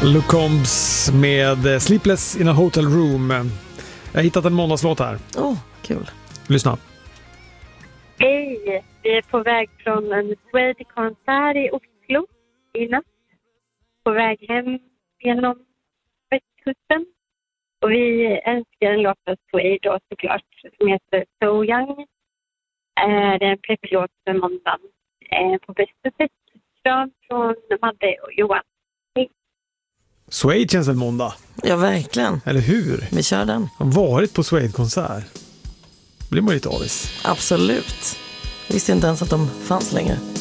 Luke Combs med Sleepless in a Hotel Room. Jag har hittat en måndagslåt här. Kul. Lyssna. Hej, vi är på väg från en Suede-konsert i Oslo i natt. På väg hem genom västkusten. Och vi älskar en låt av Suede då, såklart, som heter So Young. Det är en pepplåt för måndagen på bästa sätt. Kram från Madde och Johan. Hej. Suede känns en måndag. Ja, verkligen. Eller hur? Vi kör den. Jag har varit på Suede-konsert. Blir man lite avis. Absolut. Jag visste inte ens att de fanns längre.